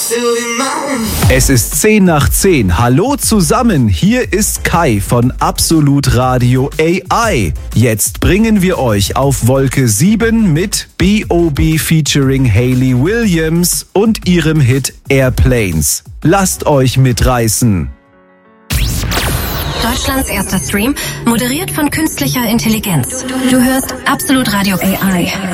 Es ist 10 nach 10. Hallo zusammen, hier ist Kai von Absolut Radio AI. Jetzt bringen wir euch auf Wolke 7 mit B.O.B. featuring Hayley Williams und ihrem Hit Airplanes. Lasst euch mitreißen. Deutschlands erster Stream, moderiert von künstlicher Intelligenz. Du hörst Absolut Radio AI.